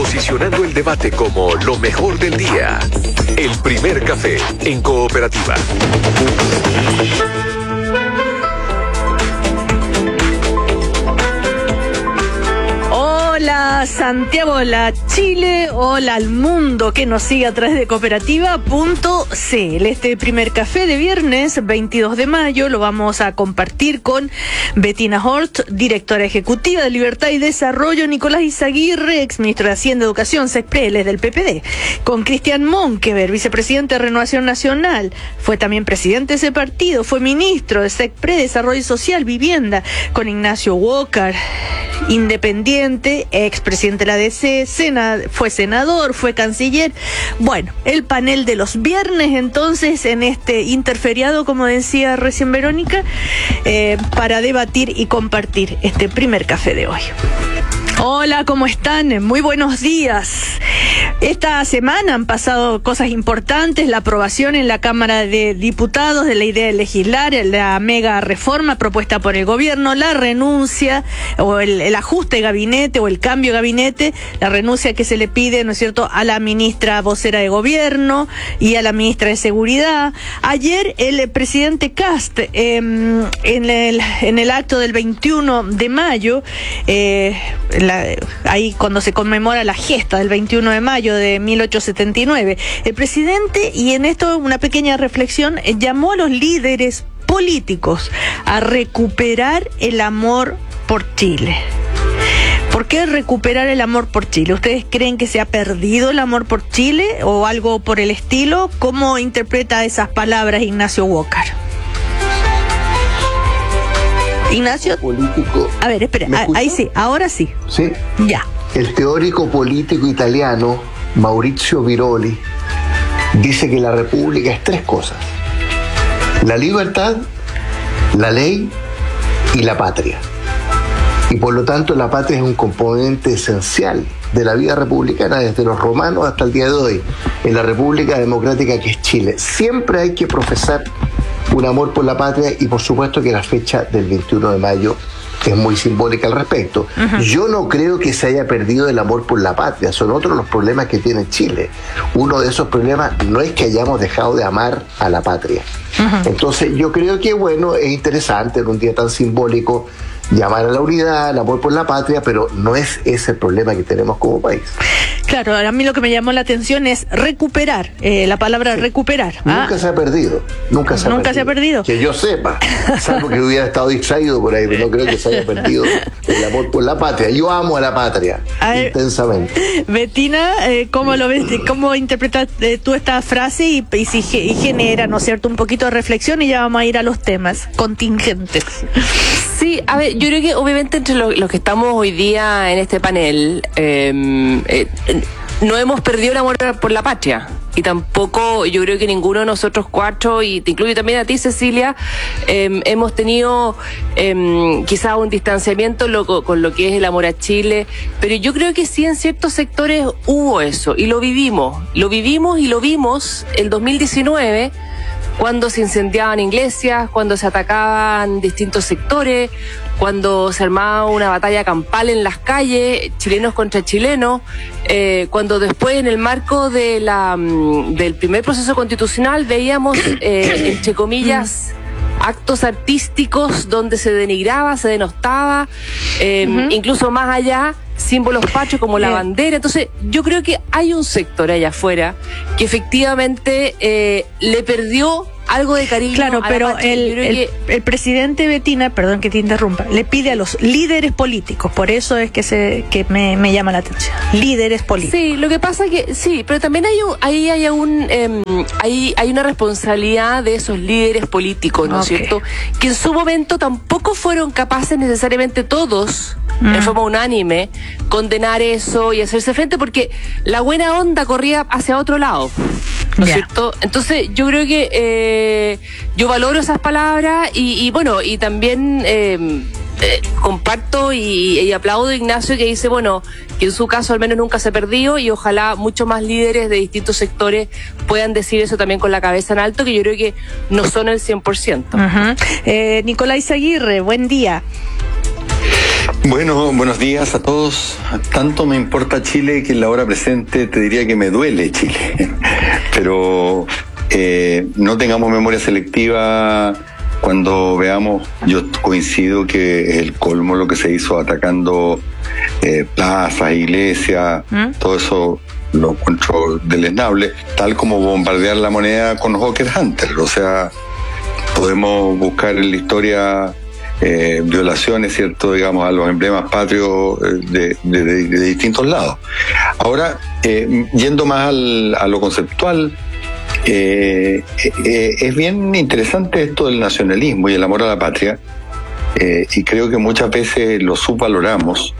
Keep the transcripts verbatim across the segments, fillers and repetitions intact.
posicionando el debate como lo mejor del día. El primer café en Cooperativa. Hola Santiago, hola Chile, hola al mundo que nos sigue a través de cooperativa punto c l. Este primer café de viernes veintidós de mayo lo vamos a compartir con Bettina Hort, directora ejecutiva de Libertad y Desarrollo, Nicolás Izaguirre, ex ministro de Hacienda, Educación, Sexprel, del P P D, con Cristian Monkever, vicepresidente de Renovación Nacional, fue también presidente de ese partido, fue ministro de Sexprel, Desarrollo Social, Vivienda, con Ignacio Walker, independiente, expresidente de la D C, sena, fue senador, fue canciller. Bueno, el panel de los viernes entonces en este interferiado, como decía recién Verónica, eh, para debatir y compartir este primer café de hoy. Hola, ¿cómo están? Muy buenos días. Esta semana han pasado cosas importantes, la aprobación en la Cámara de Diputados de la idea de legislar, la mega reforma propuesta por el gobierno, la renuncia o el, el ajuste de gabinete o el cambio de gabinete, la renuncia que se le pide, ¿no es cierto?, a la ministra vocera de gobierno y a la ministra de Seguridad. Ayer el presidente Kast, eh, en, el, en el acto del veintiuno de mayo, eh, la, ahí cuando se conmemora la gesta del veintiuno de mayo de mil ochocientos setenta y nueve, el presidente, y en esto una pequeña reflexión, llamó a los líderes políticos a recuperar el amor por Chile. ¿Por qué recuperar el amor por Chile? ¿Ustedes creen que se ha perdido el amor por Chile o algo por el estilo? ¿Cómo interpreta esas palabras Ignacio Walker? Ignacio. Político. A ver, espera, ahí sí, ahora sí. Sí. Ya. El teórico político italiano Maurizio Viroli dice que la república es tres cosas: la libertad, la ley y la patria. Y por lo tanto la patria es un componente esencial de la vida republicana desde los romanos hasta el día de hoy, en la República Democrática que es Chile. Siempre hay que profesar un amor por la patria y por supuesto que la fecha del veintiuno de mayo es muy simbólica al respecto. Uh-huh. Yo no creo que se haya perdido el amor por la patria, son otros los problemas que tiene Chile. Uno de esos problemas no es que hayamos dejado de amar a la patria. Uh-huh. Entonces yo creo que bueno, es interesante en un día tan simbólico llamar a la unidad, al amor por la patria, pero no es ese el problema que tenemos como país. Claro, a mí lo que me llamó la atención es recuperar, eh, la palabra sí. recuperar. Nunca ah. se ha perdido, nunca se ha nunca perdido. se ha perdido. Que yo sepa, salvo que hubiera estado distraído por ahí, pero no creo que se haya perdido el amor por la patria. Yo amo a la patria, a intensamente. Bettina, eh, ¿cómo lo ves? ¿Cómo interpretas eh, tú esta frase y, y, si, y genera, ¿no es cierto?, un poquito de reflexión, y ya vamos a ir a los temas contingentes. Sí, a ver, yo creo que obviamente entre los, los que estamos hoy día en este panel, eh, eh, no hemos perdido el amor por la patria. Y tampoco, yo creo que ninguno de nosotros cuatro, y te incluyo también a ti, Cecilia, eh, hemos tenido eh, quizás un distanciamiento lo, con lo que es el amor a Chile, pero yo creo que sí en ciertos sectores hubo eso, y lo vivimos, lo vivimos y lo vimos el dos mil diecinueve, cuando se incendiaban iglesias, cuando se atacaban distintos sectores, cuando se armaba una batalla campal en las calles, chilenos contra chilenos, eh, cuando después en el marco de la, del primer proceso constitucional veíamos, eh, entre comillas, actos artísticos donde se denigraba, se denostaba, eh, uh-huh. incluso más allá, símbolos patrios como la bandera. Entonces yo creo que hay un sector allá afuera que efectivamente eh, le perdió algo de cariño. Claro, a pero la patria. el, el, que... el presidente Bettina, perdón que te interrumpa, le pide a los líderes políticos, por eso es que se que me, me llama la atención. Líderes políticos. Sí, lo que pasa es que sí, pero también hay un, ahí hay un eh, hay, hay una responsabilidad de esos líderes políticos, ¿no es okay. cierto? Que en su momento tampoco fueron capaces necesariamente todos, mm. en forma unánime, condenar eso y hacerse frente, porque la buena onda corría hacia otro lado, ¿no es yeah. cierto? Entonces yo creo que eh, yo valoro esas palabras y, y bueno, y también eh, eh, comparto y, y aplaudo a Ignacio, que dice, bueno, que en su caso al menos nunca se perdió, y ojalá muchos más líderes de distintos sectores puedan decir eso también con la cabeza en alto, que yo creo que no son el cien por ciento. Uh-huh. eh, Nicolás Izaguirre, buen día. Bueno, buenos días a todos. Tanto me importa Chile que en la hora presente te diría que me duele Chile. Pero eh, no tengamos memoria selectiva cuando veamos. Yo coincido que es el colmo lo que se hizo atacando eh, plazas, iglesias, ¿Mm? Todo eso lo encuentro deleznable, tal como bombardear la moneda con Hawker Hunter. O sea, podemos buscar en la historia eh, violaciones, cierto, digamos, a los emblemas patrios de, de, de, de distintos lados. Ahora, eh, yendo más al, a lo conceptual, eh, eh, es bien interesante esto del nacionalismo y el amor a la patria, eh, y creo que muchas veces lo subvaloramos.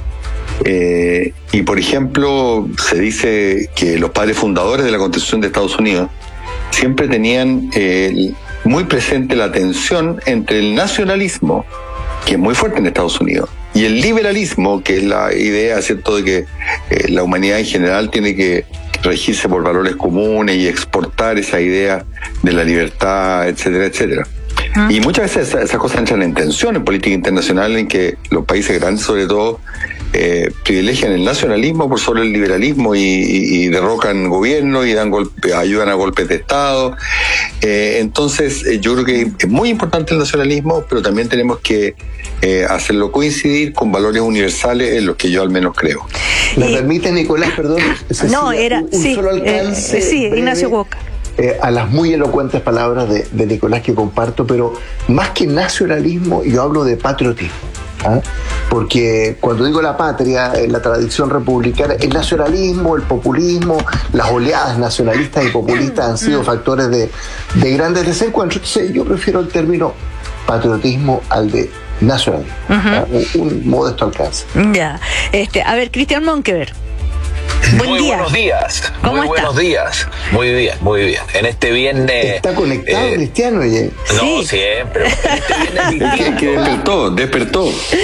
Eh, y por ejemplo, se dice que los padres fundadores de la Constitución de Estados Unidos siempre tenían eh, muy presente la tensión entre el nacionalismo, que es muy fuerte en Estados Unidos, y el liberalismo, que es la idea, ¿cierto?, de que eh, la humanidad en general tiene que regirse por valores comunes y exportar esa idea de la libertad, etcétera, etcétera. ¿Ah? Y muchas veces esas, esas cosas entran en tensión en política internacional, en que los países grandes, sobre todo, Eh, privilegian el nacionalismo por sobre el liberalismo y, y, y derrocan gobierno y dan golpe, ayudan a golpes de Estado. Eh, entonces, eh, yo creo que es muy importante el nacionalismo, pero también tenemos que eh, hacerlo coincidir con valores universales en los que yo al menos creo. ¿Me y... permite, Nicolás, perdón? Cecilia, no, era, un, un sí, solo alcance eh, sí, breve, Ignacio Boca. Eh, a las muy elocuentes palabras de, de Nicolás que comparto, pero más que nacionalismo, yo hablo de patriotismo. ¿Ah? Porque cuando digo la patria, en la tradición republicana, el nacionalismo, el populismo, las oleadas nacionalistas y populistas han sido factores de, de grandes desencuentros. Entonces yo prefiero el término patriotismo al de nacionalismo. Uh-huh. ¿Ah? un, un modesto alcance. Ya, este, a ver, Cristian Monkever. Buen muy día. buenos días, ¿Cómo muy está? buenos días, muy bien, muy bien. En este viernes... ¿Está conectado, eh, Cristiano? Oye. No, sí. siempre. En este viernes que, que despertó, despertó.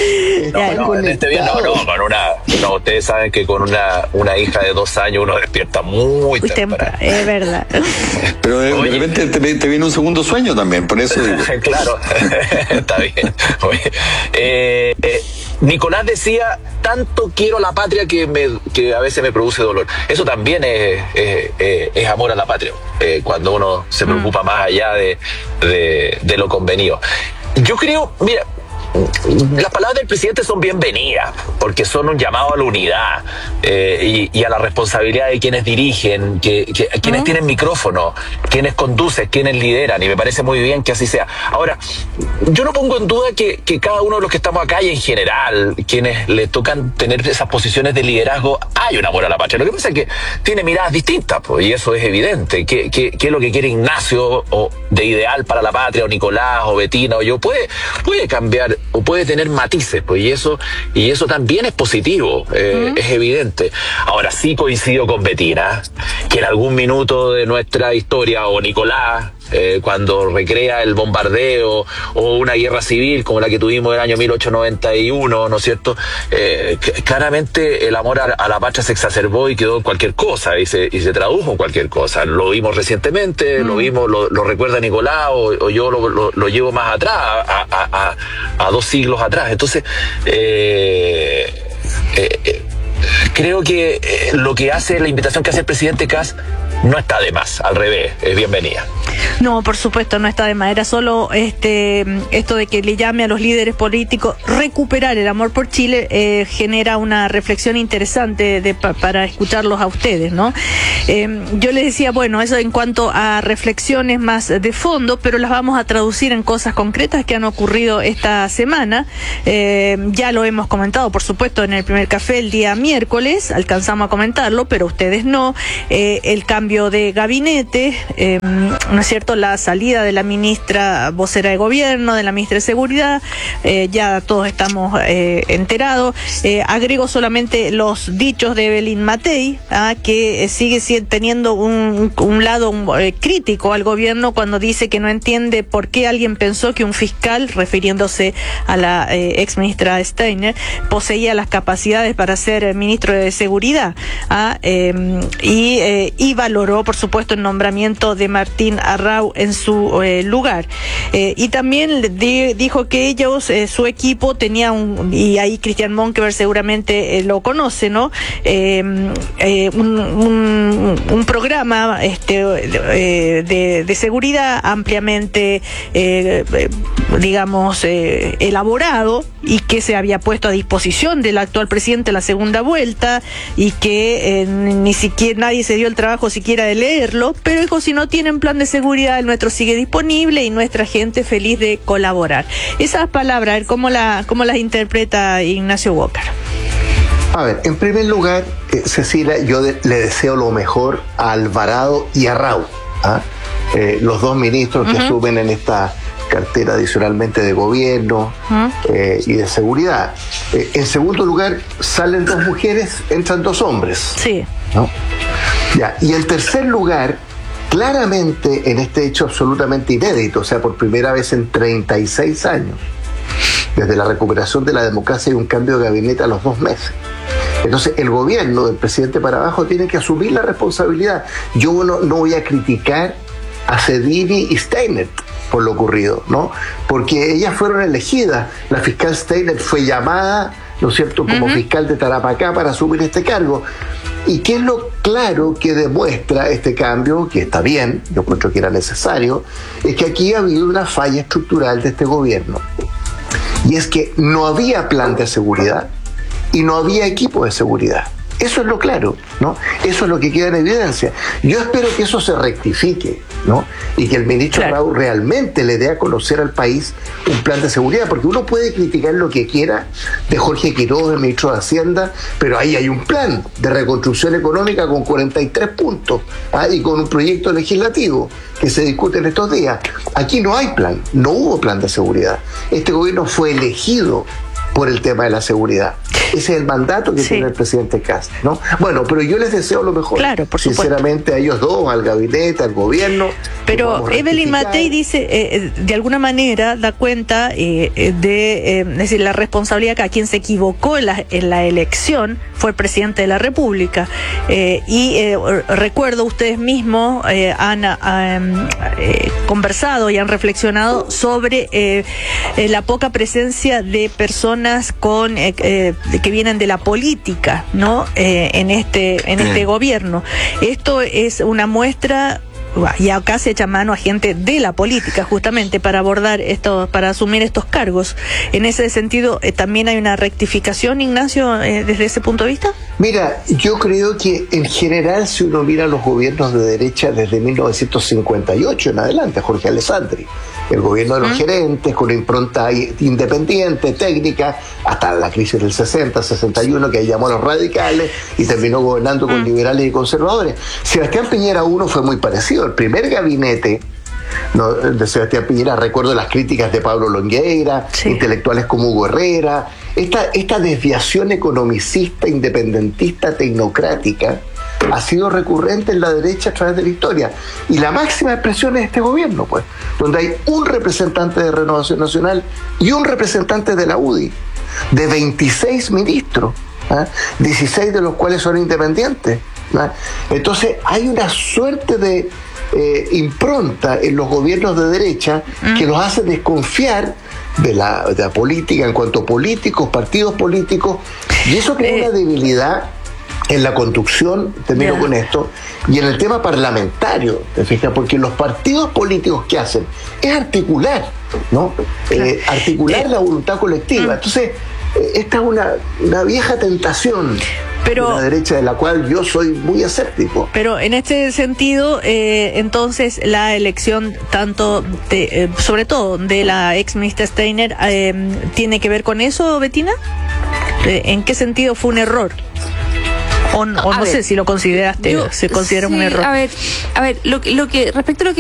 No, no, en este viernes no, no, con una... No, ustedes saben que con una, una hija de dos años uno despierta muy Muy temprano. Es verdad. Pero de, Oye, de repente te, te viene un segundo sueño también, por eso digo. Claro, está bien. Oye, eh, eh, Nicolás decía, tanto quiero la patria que, me, que a veces me produce dolor. Eso también es, es, es, es amor a la patria, eh, cuando uno se preocupa mm. más allá de, de, de lo convenido. Yo creo, mira, las palabras del presidente son bienvenidas, porque son un llamado a la unidad eh, y, y a la responsabilidad de quienes dirigen, que, que quienes ¿Mm? tienen micrófono, quienes conducen, quienes lideran, y me parece muy bien que así sea. Ahora, yo no pongo en duda que, que cada uno de los que estamos acá y en general, quienes le tocan tener esas posiciones de liderazgo, hay un amor a la patria. Lo que pasa es que tiene miradas distintas, pues, y eso es evidente. ¿Qué, qué, qué es lo que quiere Ignacio o de ideal para la patria, o Nicolás, o Betina, o yo? Puede, puede cambiar o puede tener matices, pues, y eso y eso también es positivo, eh, uh-huh. es evidente. Ahora sí coincido con Betina, que en algún minuto de nuestra historia, o Nicolás, eh, cuando recrea el bombardeo o una guerra civil como la que tuvimos en el año mil ochocientos noventa y uno, ¿no es cierto? Eh, claramente el amor a, a la patria se exacerbó y quedó en cualquier cosa, y se, y se tradujo en cualquier cosa. Lo vimos recientemente, mm. lo vimos, lo, lo recuerda Nicolás, o, o yo lo, lo, lo llevo más atrás, a, a, a, a dos siglos atrás. Entonces, eh, eh, eh, creo que eh, lo que hace, la invitación que hace el presidente Kast no está de más, al revés, es bienvenida. No, por supuesto, no está de más. Era solo este, esto de que le llame a los líderes políticos recuperar el amor por Chile, eh, genera una reflexión interesante de, pa, para escucharlos a ustedes, ¿no? Eh, yo les decía, bueno, eso en cuanto a reflexiones más de fondo, pero las vamos a traducir en cosas concretas que han ocurrido esta semana. Eh, ya lo hemos comentado, por supuesto, en el primer café el día miércoles, alcanzamos a comentarlo, pero ustedes no. Eh, el cambio de gabinete, eh, ¿no es cierto?, la salida de la ministra vocera de gobierno, de la ministra de seguridad, eh, ya todos estamos eh, enterados. Eh, agrego solamente los dichos de Evelyn Matei, ¿ah? que eh, sigue teniendo un, un lado un, eh, crítico al gobierno cuando dice que no entiende por qué alguien pensó que un fiscal, refiriéndose a la eh, ex ministra Steiner, poseía las capacidades para ser eh, ministro de seguridad, ¿ah? eh, y, eh, y valoró, por supuesto, el nombramiento de Martín Arraiz Rau en su eh, lugar. Eh, y también di, dijo que ellos, eh, su equipo tenía un, y ahí Cristian Monkeberg seguramente eh, lo conoce, ¿no? Eh, eh, un, un, un programa este, eh, de, de seguridad ampliamente, eh, eh, digamos, eh, elaborado, y que se había puesto a disposición del actual presidente en la segunda vuelta, y que eh, ni siquiera nadie se dio el trabajo siquiera de leerlo, pero dijo, si no tienen plan de seguridad, el nuestro sigue disponible y nuestra gente feliz de colaborar. Esas palabras, ¿cómo, la, cómo las interpreta Ignacio Walker? A ver, en primer lugar, eh, Cecilia, yo de, le deseo lo mejor a Alvarado y a Rau, ¿ah? eh, los dos ministros que uh-huh. asumen en esta cartera adicionalmente de gobierno uh-huh. eh, y de seguridad. Eh, en segundo lugar, salen dos mujeres, entran dos hombres. Sí. ¿No? Ya, y en tercer lugar, claramente en este hecho absolutamente inédito, o sea, por primera vez en treinta y seis años, desde la recuperación de la democracia, hay un cambio de gabinete a los dos meses. Entonces, el gobierno del presidente para abajo tiene que asumir la responsabilidad. Yo no, no voy a criticar a Sedini y Steiner por lo ocurrido, ¿no? Porque ellas fueron elegidas. La fiscal Steiner fue llamada, ¿no es cierto?, como uh-huh. fiscal de Tarapacá para asumir este cargo. ¿Y qué es lo claro que demuestra este cambio, que está bien, yo encuentro que era necesario? Es que aquí ha habido una falla estructural de este gobierno. Y es que no había plan de seguridad y no había equipo de seguridad. Eso es lo claro, ¿no? Eso es lo que queda en evidencia. Yo espero que eso se rectifique, ¿no? Y que el ministro claro. Rau realmente le dé a conocer al país un plan de seguridad, porque uno puede criticar lo que quiera de Jorge Quiroz, el ministro de Hacienda, pero ahí hay un plan de reconstrucción económica con cuarenta y tres puntos, ¿ah? Y con un proyecto legislativo que se discute en estos días. Aquí no hay plan, no hubo plan de seguridad. Este gobierno fue elegido por el tema de la seguridad. Ese es el mandato que sí. tiene el presidente Kast, ¿no? Bueno, pero yo les deseo lo mejor. Claro, por supuesto. Sinceramente, a ellos dos, al gabinete, al gobierno. Pero Evelyn Matei dice, eh, de alguna manera, da cuenta eh, de, eh, es decir, la responsabilidad que a quien se equivocó en la, en la elección fue el presidente de la República. Eh, y eh, recuerdo, ustedes mismos eh, han eh, conversado y han reflexionado sobre eh, eh, la poca presencia de personas con eh, eh, que vienen de la política, ¿no? Eh, en este en este gobierno. Esto es una muestra, y acá se echa mano a gente de la política justamente para abordar esto, para asumir estos cargos. En ese sentido, eh, ¿también hay una rectificación, Ignacio, eh, desde ese punto de vista? Mira, yo creo que en general, si uno mira los gobiernos de derecha desde mil novecientos cincuenta y ocho en adelante, Jorge Alessandri, el gobierno de los ¿Mm? gerentes, con impronta independiente, técnica, hasta la crisis del sesenta, sesenta y uno, que llamó a los radicales y terminó gobernando con ¿Mm? liberales y conservadores. Sebastián Piñera uno fue muy parecido. El primer gabinete, ¿no?, de Sebastián Piñera, recuerdo las críticas de Pablo Longueira, sí. intelectuales como Hugo Herrera, esta, esta desviación economicista, independentista, tecnocrática, ha sido recurrente en la derecha a través de la historia. Y la máxima expresión es este gobierno, pues, donde hay un representante de Renovación Nacional y un representante de la U D I, de veintiséis ministros, ¿eh? dieciséis de los cuales son independientes, ¿eh? Entonces hay una suerte de eh, impronta en los gobiernos de derecha mm. que los hace desconfiar de la, de la política en cuanto a políticos, partidos políticos, y eso crea eh. una debilidad en la conducción, termino yeah. con esto, y en el tema parlamentario, ¿te fijas? Porque los partidos políticos que hacen es articular, ¿no? Claro. Eh, articular eh. la voluntad colectiva. Mm. Entonces, eh, esta es una, una vieja tentación pero, de la derecha, de la cual yo soy muy escéptico. Pero en este sentido, eh, entonces, la elección, tanto, de, eh, sobre todo, de la ex ministra Steiner, eh, ¿tiene que ver con eso, Bettina? ¿En qué sentido fue un error? O, o no ver, sé si lo consideraste, yo, se considera sí, un error. A ver, a ver, lo, lo que respecto a lo que